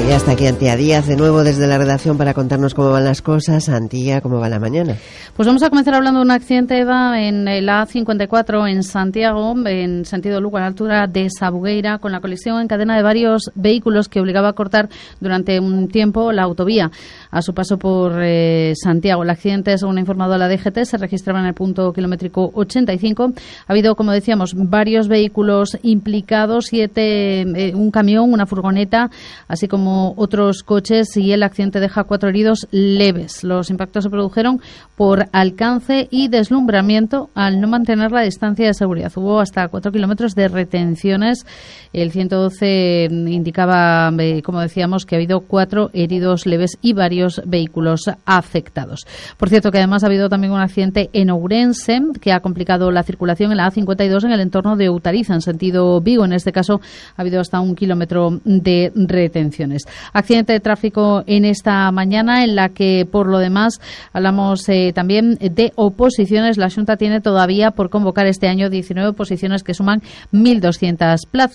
Y hasta aquí Antía Díaz, de nuevo desde la redacción para contarnos cómo van las cosas. Antía, ¿cómo va la mañana? Pues vamos a comenzar hablando de un accidente, Eva, en la A54 en Santiago, en sentido Lugo, a la altura de Sabugueira, con la colisión en cadena de varios vehículos que obligaba a cortar durante un tiempo la autovía a su paso por Santiago. El accidente, según ha informado la DGT, se registraba en el punto kilométrico 85. Ha habido, como decíamos, varios vehículos implicados, un camión, una furgoneta, así como otros coches, y el accidente deja 4 heridos leves. Los impactos se produjeron por alcance y deslumbramiento al no mantener la distancia de seguridad. Hubo hasta 4 kilómetros de retenciones. El 112 indicaba, como decíamos, que ha habido 4 heridos leves y varios vehículos afectados. Por cierto, que además ha habido también un accidente en Ourense que ha complicado la circulación en la A52 en el entorno de Utariza, en sentido Vigo. En este caso ha habido hasta 1 kilómetro de retenciones. Accidente de tráfico en esta mañana, en la que, por lo demás, hablamos también de oposiciones. La Xunta tiene todavía por convocar este año 19 oposiciones que suman 1.200 plazas.